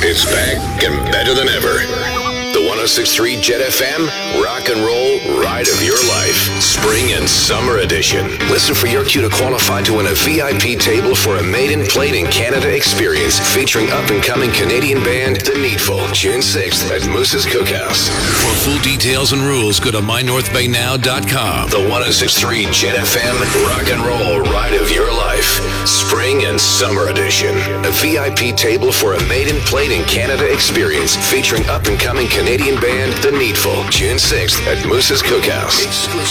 It's back and better than ever. The 106.3 Jet FM, rock and roll ride of your life. Spring and summer edition. Listen for your cue to qualify to win a VIP table for a Made and Played in Canada experience featuring up-and-coming Canadian band The Needful, June 6th at Moose's Cookhouse. For full details and rules, go to mynorthbaynow.com. The 106.3 Jet FM, rock and roll ride of your life. Spring and summer edition. A VIP table for a Made and Played in Canada experience featuring up-and-coming Canadian band The Needful, June 6th at Moose's Cookhouse.